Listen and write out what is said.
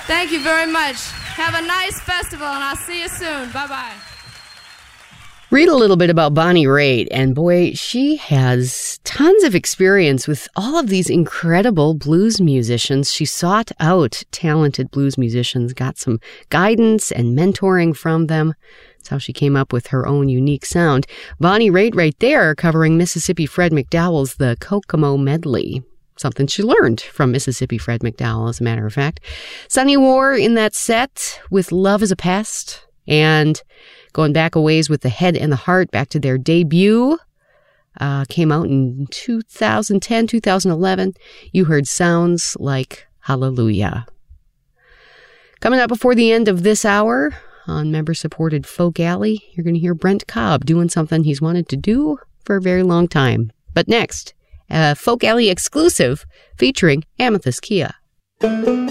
Thank you very much. Have a nice festival, and I'll see you soon. Bye-bye. Read a little bit about Bonnie Raitt, and boy, she has tons of experience with all of these incredible blues musicians. She sought out talented blues musicians, got some guidance and mentoring from them. That's how she came up with her own unique sound. Bonnie Raitt right there covering Mississippi Fred McDowell's The Kokomo Medley. Something she learned from Mississippi Fred McDowell, as a matter of fact. Sunny War in that set with Love is a Pest, and going back a ways with The Head and the Heart, back to their debut. Came out in 2010, 2011. You heard Sounds Like Hallelujah. Coming up before the end of this hour on member-supported Folk Alley, you're going to hear Brent Cobb doing something he's wanted to do for a very long time. But next, a Folk Alley exclusive featuring Amethyst Kia.